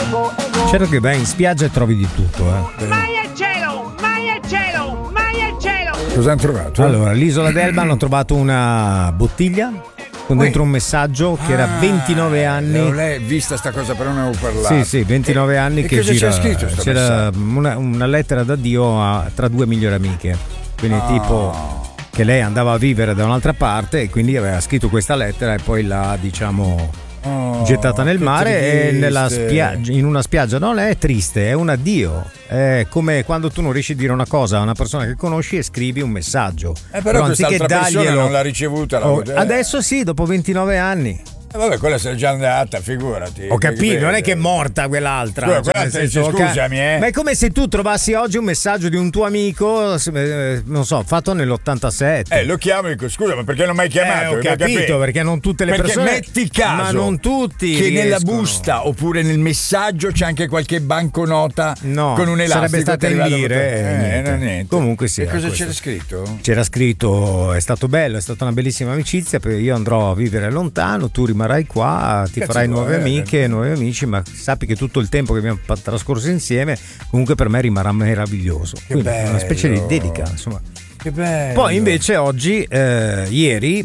Certo che vai in spiaggia e trovi di tutto, Mai al cielo! Mai al cielo! Mai al cielo! Cosa hanno trovato? Allora, all'isola d'Elba hanno trovato una bottiglia con dentro un messaggio che era 29 anni. Non l'hai vista sta cosa, però ne avevo parlato. Sì, 29 anni E che cosa gira. c'era scritto sto C'era una lettera d'addio tra due migliori amiche. Quindi tipo che lei andava a vivere da un'altra parte e quindi aveva scritto questa lettera e poi l'ha, diciamo, gettata nel mare e nella spiaggia, in una spiaggia. Non è triste, è un addio. È come quando tu non riesci a dire una cosa a una persona che conosci e scrivi un messaggio. Però quest'altra persona non l'ha ricevuta. Adesso sì, dopo 29 anni. Vabbè, quella se n'è già andata, figurati. Ho capito, non è che è morta quell'altra. Scusami, Ma è come se tu trovassi oggi un messaggio di un tuo amico, non so, fatto nell'87. Lo chiamo e dico, scusa, ma perché non mi hai chiamato? Ho capito, perché non tutte le persone. Metti caso, ma non tutti che riescono. nella busta oppure nel messaggio c'è anche qualche banconota con un elastico. Sarebbe stata in lire. Niente. Comunque sì. E cosa c'era scritto? C'era scritto: è stato bello, è stata una bellissima amicizia, perché io andrò a vivere lontano, tu rimarrai qua, ti farai nuove amiche, nuovi amici, ma sappi che tutto il tempo che abbiamo trascorso insieme comunque per me rimarrà meraviglioso. Quindi è una specie di dedica, insomma. Che bello. Poi invece oggi, ieri,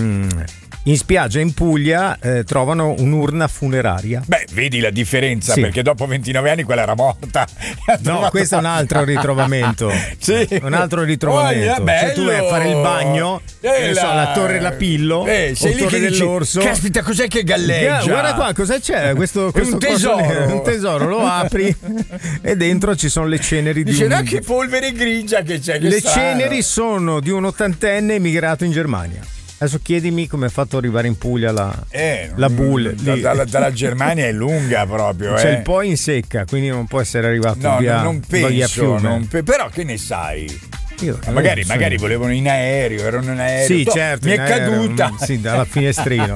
in spiaggia in Puglia trovano un'urna funeraria. Beh, vedi la differenza, Sì. perché dopo 29 anni quella era morta. No, questo è un altro ritrovamento. Sì. Un altro ritrovamento. Cioè tu vai a fare il bagno, non so, la Torre Lapillo, sei o lì Torre che dici, dell'Orso. caspita, cos'è che galleggia? Guarda qua, cosa c'è? Questo un tesoro. Un tesoro, lo apri e dentro ci sono le ceneri di Dice, che polvere grigia che c'è. Le ceneri sono di un ottantenne emigrato in Germania. Adesso chiedimi come ha fatto ad arrivare in Puglia la Bull. Dalla Germania è lunga proprio. C'è il poi in secca, quindi non può essere arrivato via, non via penso. Fiume. Però che ne sai? Io, magari volevano in aereo, erano in aereo. Sì, certo. Mi è caduta. Sì, dalla finestrino.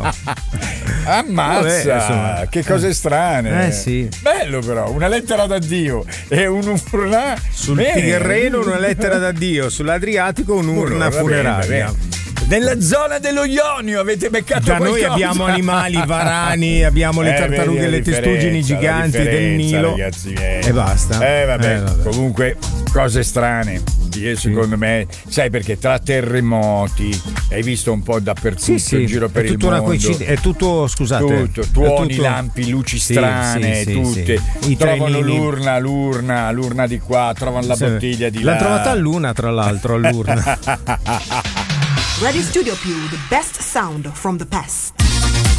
Ammazza, vabbè, che cose strane. Sì. Bello però, una lettera d'addio e un'urna. Sul Tirreno una lettera d'addio, sull'Adriatico un'urna funeraria. Bene. Nella zona dello Ionio avete beccato da qualcosa? Noi abbiamo animali, varani, abbiamo le tartarughe, le testuggini giganti del Nilo, ragazzi miei. E basta. Vabbè. Comunque cose strane. Secondo me, sai, perché tra terremoti hai visto un po' dappertutto in giro per il mondo. È tutto, scusate, tutto, tuoni, lampi, luci strane, tutte. Trovano l'urna di qua, trovano la bottiglia di là. L'ha trovata a Luna, tra l'altro, all'urna. Radio Studio Più, the best sound from the past.